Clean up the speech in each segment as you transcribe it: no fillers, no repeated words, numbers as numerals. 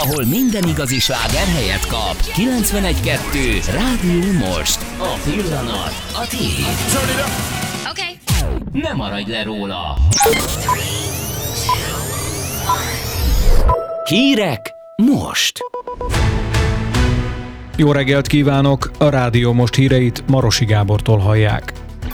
ahol minden igazi sláger helyet kap. 91.2 Rádió Most. A pillanat a tiéd. Okay. Ne maradj le róla. Hírek most. Jó reggelt kívánok! A Rádió Most híreit Marosi Gábortól hallják.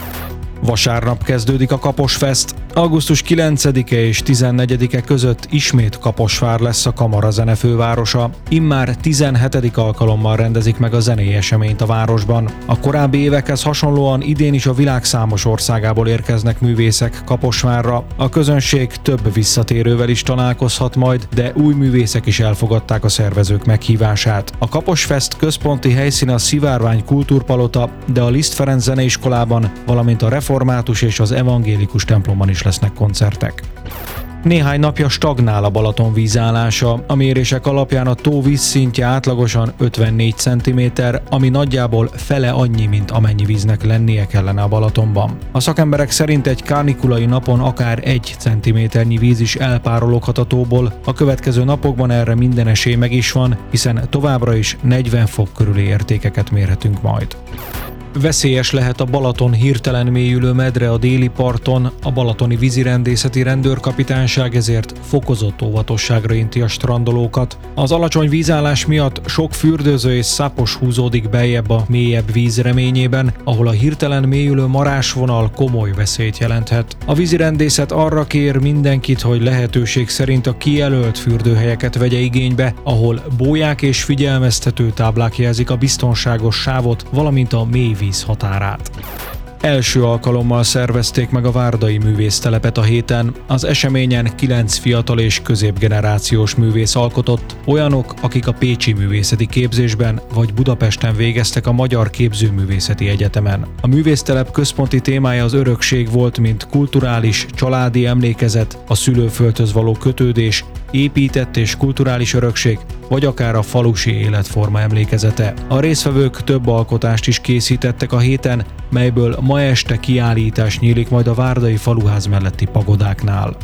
Vasárnap kezdődik a Kaposfest. Augusztus 9-e és 14-e között ismét Kaposvár lesz a kamarazene fővárosa. Immár 17. alkalommal rendezik meg a zenei eseményt a városban. A korábbi évekhez hasonlóan idén is a világ számos országából érkeznek művészek Kaposvárra. A közönség több visszatérővel is találkozhat majd, de új művészek is elfogadták a szervezők meghívását. A Kaposfest központi helyszíne a Szivárvány Kultúrpalota, de a Liszt Ferenc Zeneiskolában, valamint a Református és az Evangélikus templomban is lesznek koncertek. Néhány napja stagnál a Balaton vízállása. A mérések alapján a tó vízszintje átlagosan 54 cm, ami nagyjából fele annyi, mint amennyi víznek lennie kellene a Balatonban. A szakemberek szerint egy kánikulai napon akár 1 centiméternyi víz is elpárologhat a tóból. A következő napokban erre minden esély meg is van, hiszen továbbra is 40 fok körüli értékeket mérhetünk majd. Veszélyes lehet a Balaton hirtelen mélyülő medre a déli parton, a balatoni vízirendészeti rendőrkapitányság ezért fokozott óvatosságra inti a strandolókat. Az alacsony vízállás miatt sok fürdőző és szápos húzódik beljebb a mélyebb víz reményében, ahol a hirtelen mélyülő marásvonal komoly veszélyt jelenthet. A vízirendészet arra kér mindenkit, hogy lehetőség szerint a kijelölt fürdőhelyeket vegye igénybe, ahol bóják és figyelmeztető táblák jelzik a biztonságos sávot, valamint a mély víz határát. Első alkalommal szervezték meg a várdai művésztelepet a héten. Az eseményen 9 fiatal és középgenerációs művész alkotott, olyanok, akik a Pécsi Művészeti Képzésben vagy Budapesten végeztek a Magyar Képzőművészeti Egyetemen. A művésztelep központi témája az örökség volt, mint kulturális, családi emlékezet, a szülőföldhöz való kötődés, épített és kulturális örökség, vagy akár a falusi életforma emlékezete. A résztvevők több alkotást is készítettek a héten, melyből ma este kiállítás nyílik majd a várdai faluház melletti pagodáknál.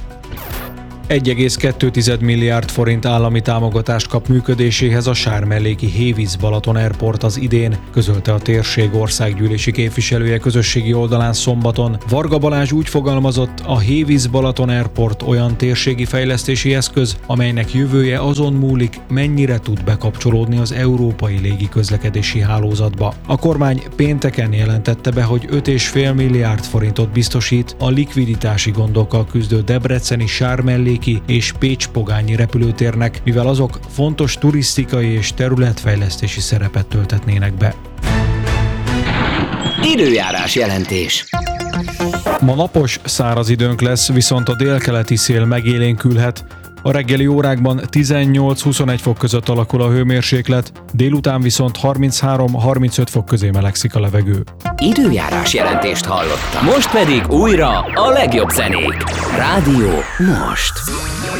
1,2 milliárd forint állami támogatást kap működéséhez a sármelléki Hévíz Balaton Airport az idén, közölte a térség országgyűlési képviselője közösségi oldalán szombaton. Varga Balázs úgy fogalmazott, a Hévíz Balaton Airport olyan térségi fejlesztési eszköz, amelynek jövője azon múlik, mennyire tud bekapcsolódni az európai légiközlekedési hálózatba. A kormány pénteken jelentette be, hogy 5,5 milliárd forintot biztosít a likviditási gondokkal küzdő debreceni sármelléki és Pécs-Pogányi repülőtérnek, mivel azok fontos turisztikai és területfejlesztési szerepet töltetnének be. Időjárás jelentés. Ma napos, száraz időnk lesz, viszont a délkeleti szél megélénkülhet. A reggeli órákban 18-21 fok között alakul a hőmérséklet, délután viszont 33-35 fok közé melegszik a levegő. Időjárás jelentést hallottam. Most pedig újra a legjobb zenék. Rádió Most.